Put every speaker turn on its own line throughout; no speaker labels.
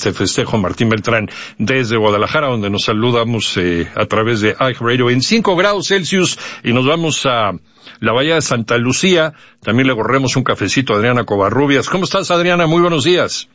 este festejo. Martín Beltrán desde Guadalajara, donde nos saludamos a través de iHeartRadio en 5 grados Celsius, y nos vamos a la Bahía de Santa Lucía. También le corremos un cafecito a Adriana Covarrubias. ¿Cómo estás, Adriana? Muy buenos días.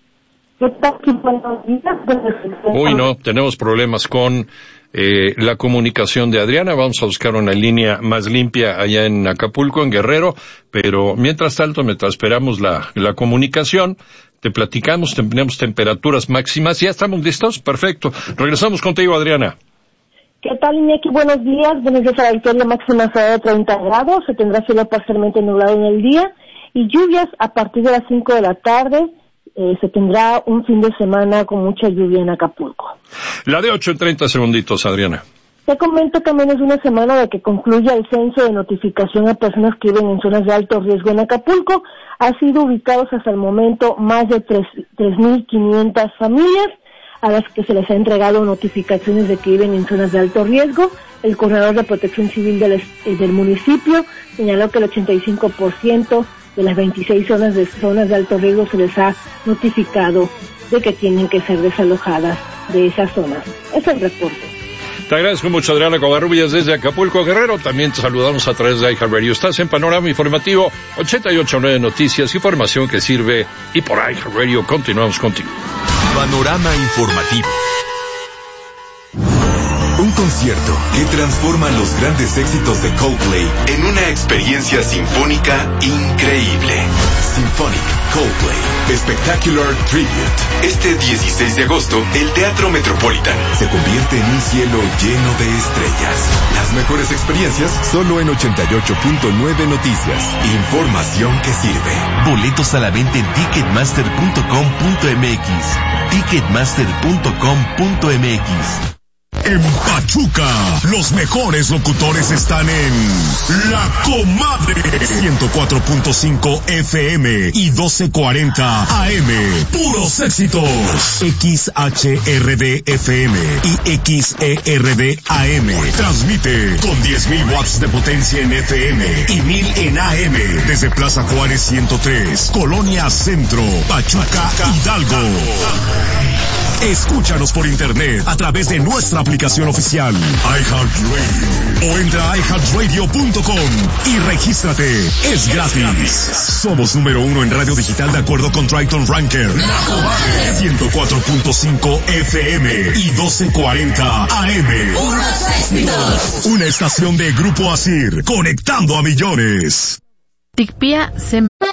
Uy, no, tenemos problemas con la comunicación de Adriana. Vamos a buscar una línea más limpia allá en Acapulco, en Guerrero, pero mientras tanto, mientras esperamos la comunicación, te platicamos, tenemos temperaturas máximas. ¿Ya estamos listos? Perfecto. Regresamos contigo, Adriana.
¿Qué tal, Iñaki? Buenos días a la victoria máxima será de 30 grados, se tendrá cielo parcialmente nublado en el día y lluvias a partir de las 5 de la tarde. Se tendrá un fin de semana con mucha lluvia en Acapulco.
La de 8 en 30 segunditos, Adriana.
Te comento también es una semana de que concluya el censo de notificación a personas que viven en zonas de alto riesgo en Acapulco. Ha sido ubicados hasta el momento más de 3.500 familias a las que se les ha entregado notificaciones de que viven en zonas de alto riesgo. El coordinador de Protección Civil del municipio señaló que el 85% de las 26 zonas de alto riesgo se les ha notificado de que tienen que ser desalojadas de esas zonas. Es el reporte.
Te agradezco mucho, Adriana Covarrubias, desde Acapulco, Guerrero. También te saludamos a través de iHeartRadio. Estás en Panorama Informativo 88.9 Noticias, información que sirve, y por iHeartRadio continuamos contigo.
Panorama Informativo. Un concierto que transforma los grandes éxitos de Coldplay en una experiencia sinfónica increíble. Symphonic Coldplay Spectacular Tribute. Este 16 de agosto, el Teatro Metropolitan se convierte en un cielo lleno de estrellas. Las mejores experiencias solo en 88.9 Noticias. Información que sirve. Boletos a la venta en ticketmaster.com.mx. Ticketmaster.com.mx.
En Pachuca, los mejores locutores están en La Comadre 104.5 FM y 1240 AM. Puros éxitos. XHRD FM y XERD AM. Transmite con 10.000 watts de potencia en FM y 1.000 en AM. Desde Plaza Juárez 103, Colonia Centro, Pachuca, Hidalgo. Escúchanos por internet a través de nuestra aplicación oficial iHeartRadio o entra a iHeartRadio.com y regístrate. Es gratis. Somos número 1 en radio digital de acuerdo con Triton Ranker. 104.5 FM y 1240 AM. Una estación de Grupo Asir, conectando a millones.
Ticpia se